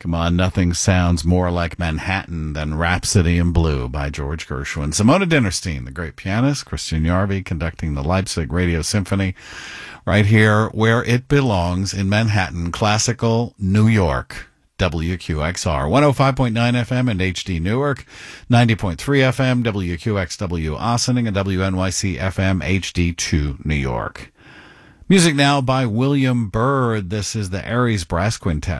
Come on, nothing sounds more like Manhattan than Rhapsody in Blue by George Gershwin. Simona Dinnerstein, the great pianist, Christian Yarvi conducting the Leipzig Radio Symphony right here where it belongs in Manhattan, classical New York. WQXR 105.9 FM and HD Newark, 90.3 FM, WQXW Ossining, and WNYC FM HD2 New York. Music now by William Byrd. This is the Aries Brass Quintet.